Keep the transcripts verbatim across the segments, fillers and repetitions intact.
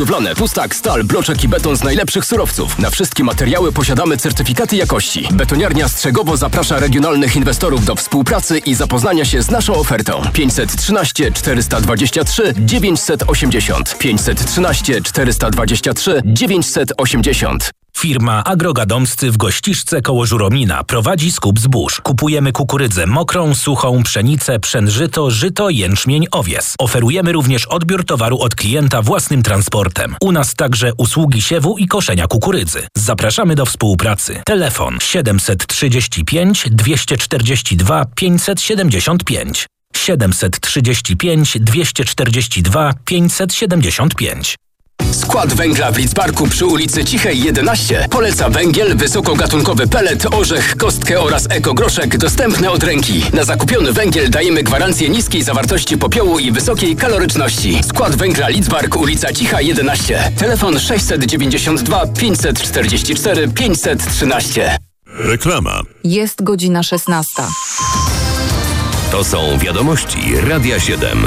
budowlane, pustak, stal, bloczek i beton z najlepszych surowców. Na wszystkie materiały posiadamy certyfikaty jakości. Betoniarnia Strzegowo zaprasza regionalnych inwestorów do współpracy i zapoznania się z naszą ofertą. pięćset trzynaście czterysta dwadzieścia trzy dziewięćset osiemdziesiąt. pięćset trzynaście czterysta dwadzieścia trzy dziewięćset osiemdziesiąt. Firma Agrogadomscy w Gościszce koło Żuromina prowadzi skup zbóż. Kupujemy kukurydzę mokrą, suchą, pszenicę, pszenżyto, żyto, jęczmień, owies. Oferujemy również odbiór towaru od klienta własnym transportem. U nas także usługi siewu i koszenia kukurydzy. Zapraszamy do współpracy. Telefon siedemset trzydzieści pięć dwieście czterdzieści dwa pięćset siedemdziesiąt pięć. siedemset trzydzieści pięć dwieście czterdzieści dwa pięćset siedemdziesiąt pięć. Skład węgla w Lidzbarku przy ulicy Cichej jedenaście poleca węgiel, wysokogatunkowy pelet, orzech, kostkę oraz ekogroszek dostępne od ręki. Na zakupiony węgiel dajemy gwarancję niskiej zawartości popiołu i wysokiej kaloryczności. Skład węgla Lidzbark, ulica Cicha jedenaście. Telefon sześćset dziewięćdziesiąt dwa pięćset czterdzieści cztery pięćset trzynaście. Reklama. Jest godzina szesnasta. To są wiadomości Radia siedem.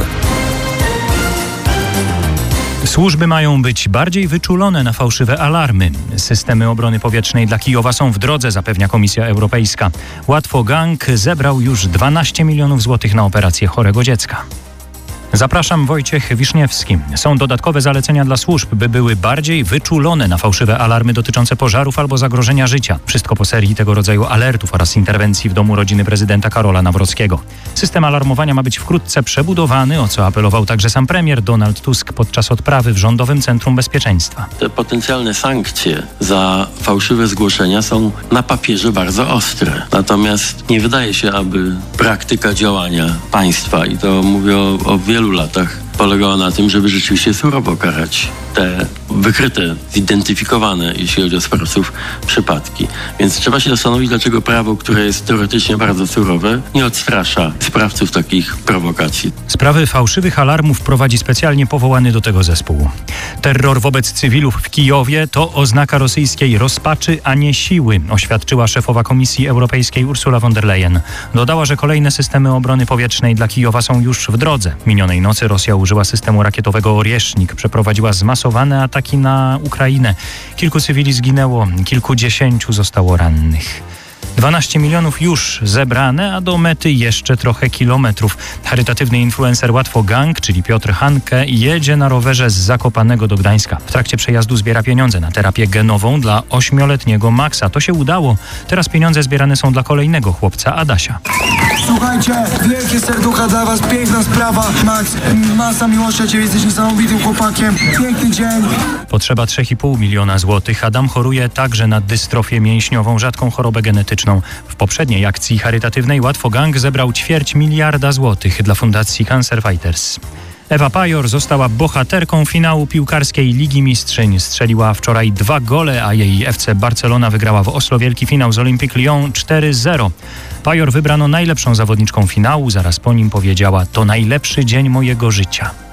Służby mają być bardziej wyczulone na fałszywe alarmy. Systemy obrony powietrznej dla Kijowa są w drodze, zapewnia Komisja Europejska. Łatwo Gang zebrał już dwanaście milionów złotych na operację chorego dziecka. Zapraszam, Wojciech Wiszniewski. Są dodatkowe zalecenia dla służb, by były bardziej wyczulone na fałszywe alarmy dotyczące pożarów albo zagrożenia życia. Wszystko po serii tego rodzaju alertów oraz interwencji w domu rodziny prezydenta Karola Nawrockiego. System alarmowania ma być wkrótce przebudowany, o co apelował także sam premier Donald Tusk podczas odprawy w Rządowym Centrum Bezpieczeństwa. Te potencjalne sankcje za fałszywe zgłoszenia są na papierze bardzo ostre. Natomiast nie wydaje się, aby praktyka działania państwa, i to mówię o, o wielu latach, polegała na tym, żeby rzeczywiście surowo karać te wykryte, zidentyfikowane, jeśli chodzi o sprawców, przypadki. Więc trzeba się zastanowić, dlaczego prawo, które jest teoretycznie bardzo surowe, nie odstrasza sprawców takich prowokacji. Sprawy fałszywych alarmów prowadzi specjalnie powołany do tego zespół. Terror wobec cywilów w Kijowie to oznaka rosyjskiej rozpaczy, a nie siły, oświadczyła szefowa Komisji Europejskiej Ursula von der Leyen. Dodała, że kolejne systemy obrony powietrznej dla Kijowa są już w drodze. Minionej nocy Rosja użyła systemu rakietowego Oriesznik, przeprowadziła zmasowane ataki na Ukrainę. Kilku cywili zginęło, kilkudziesięciu zostało rannych. dwanaście milionów już zebrane, a do mety jeszcze trochę kilometrów. Charytatywny influencer Łatwo Gang, czyli Piotr Hanke, jedzie na rowerze z Zakopanego do Gdańska. W trakcie przejazdu zbiera pieniądze na terapię genową dla ośmioletniego Maxa. To się udało. Teraz pieniądze zbierane są dla kolejnego chłopca, Adasia. Słuchajcie, wielkie serducha dla was, piękna sprawa. Max, masa miłości, ciebie jesteś niesamowitym chłopakiem. Piękny dzień. Potrzeba trzy i pół miliona złotych. Adam choruje także na dystrofię mięśniową, rzadką chorobę genetyczną. W poprzedniej akcji charytatywnej Łatwo Gang zebrał ćwierć miliarda złotych dla fundacji Cancer Fighters. Ewa Pajor została bohaterką finału piłkarskiej Ligi Mistrzyń. Strzeliła wczoraj dwa gole, a jej F C Barcelona wygrała w Oslo wielki finał z Olympique Lyon cztery zero. Pajor wybrano najlepszą zawodniczką finału, zaraz po nim powiedziała: to najlepszy dzień mojego życia.